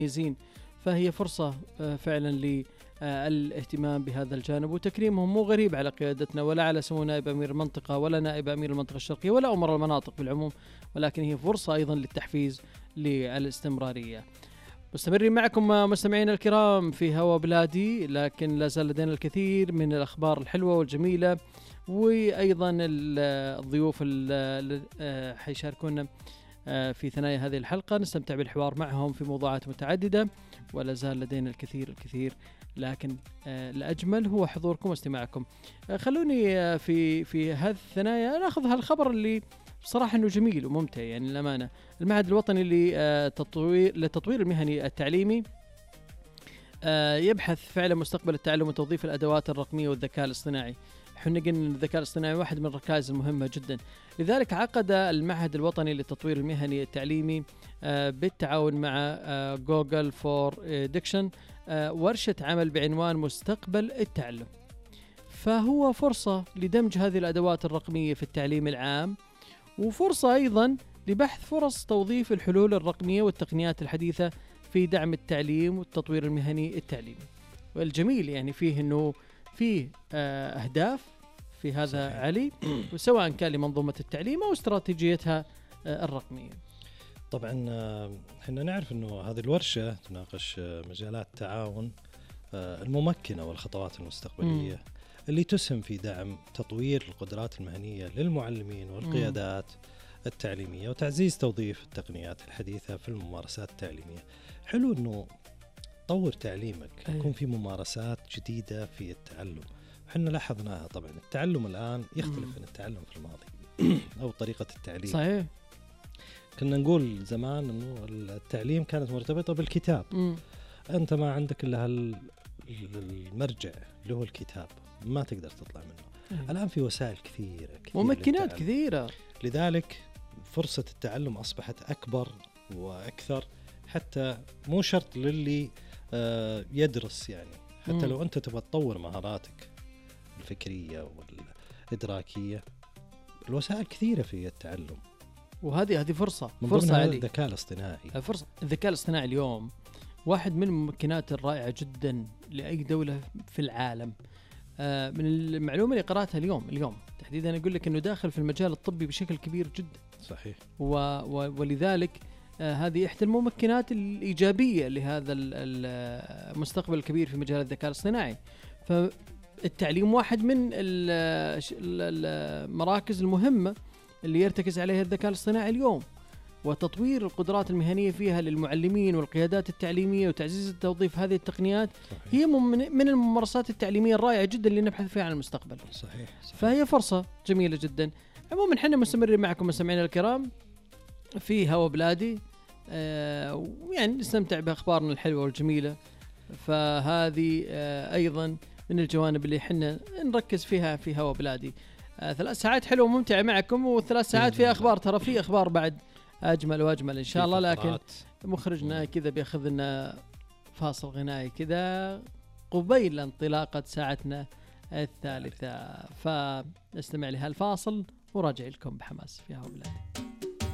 مميزين، فهي فرصة فعلا للاهتمام بهذا الجانب وتكريمهم. مو غريب على قيادتنا ولا على سمو نائب أمير المنطقة ولا نائب أمير المنطقة الشرقية ولا أمر المناطق بالعموم، ولكن هي فرصة أيضا للتحفيز للاستمرارية. مستمرين معكم مستمعينا الكرام في هوا بلادي، لكن لا زال لدينا الكثير من الأخبار الحلوة والجميلة، وأيضا الضيوف حيشاركونا في ثنايا هذه الحلقة، نستمتع بالحوار معهم في موضوعات متعددة، ولا زال لدينا الكثير، لكن الأجمل هو حضوركم واستماعكم. خلوني في هذه الثنايا نأخذ هالخبر اللي بصراحة أنه جميل وممتع يعني للأمانة. المعهد الوطني للتطوير المهني التعليمي يبحث فعلا مستقبل التعلم وتوظيف الأدوات الرقمية والذكاء الاصطناعي. احنا قلنا ان الذكاء الاصطناعي واحد من الركائز المهمة جدا، لذلك عقد المعهد الوطني للتطوير المهني التعليمي بالتعاون مع جوجل فور ديكشن ورشة عمل بعنوان مستقبل التعلم. فهو فرصة لدمج هذه الأدوات الرقمية في التعليم العام، وفرصة أيضا لبحث فرص توظيف الحلول الرقمية والتقنيات الحديثة في دعم التعليم والتطوير المهني التعليمي. والجميل يعني فيه أنه فيه أهداف في هذا صحيح. علي، وسواء كان لمنظومة التعليم أو استراتيجيتها الرقمية. طبعا احنا نعرف أنه هذه الورشة تناقش مجالات التعاون الممكنة والخطوات المستقبلية اللي تسهم في دعم تطوير القدرات المهنية للمعلمين والقيادات التعليمية وتعزيز توظيف التقنيات الحديثة في الممارسات التعليمية. حلو أنه طور تعليمك، يكون في ممارسات جديدة في التعلم. احنا لاحظناها طبعا التعلم الآن يختلف عن التعلم في الماضي أو طريقة التعليم. صحيح. كنا نقول زمان أنه التعليم كانت مرتبطة بالكتاب. أنت ما عندك إلا المرجع اللي هو الكتاب، ما تقدر تطلع منه. الآن في وسائل كثيرة ممكنات كثيرة، لذلك فرصة التعلم أصبحت أكبر وأكثر، حتى مو شرط للي يدرس يعني، حتى لو أنت تبغى تطور مهاراتك الفكرية والإدراكية، الوسائل كثيرة في التعلم. وهذه فرصة على الذكاء الاصطناعي. فرصة الذكاء الاصطناعي اليوم واحد من الممكنات الرائعة جدا لأي دولة في العالم. من المعلومة اللي قرأتها اليوم تحديدا أقول لك أنه داخل في المجال الطبي بشكل كبير جدا. صحيح. ولذلك هذه إحدى الممكنات الإيجابية لهذا المستقبل الكبير في مجال الذكاء الاصطناعي. فالتعليم واحد من المراكز المهمة اللي يرتكز عليها الذكاء الاصطناعي اليوم، وتطوير القدرات المهنية فيها للمعلمين والقيادات التعليمية وتعزيز التوظيف هذه التقنيات. صحيح. هي من الممارسات التعليمية الرائعة جدا اللي نبحث فيها عن المستقبل. صحيح. فهي فرصة جميلة جدا. عموما حنا مستمرين معكم مستمعينا الكرام في هوا بلادي، يعني نستمتع بأخبارنا الحلوة والجميلة. فهذه أيضا من الجوانب اللي حنا نركز فيها في هوا بلادي. 3 ساعات حلوة وممتعة معكم، و3 ساعات في أخبار، ترى في أخبار بعد أجمل وأجمل إن شاء الله. لكن مخرجنا كذا بياخذ لنا فاصل غنائي كذا قبيل انطلاقة ساعتنا الثالثة، فنستمع لهالفاصل وراجع لكم بحماس في هوا بلادي.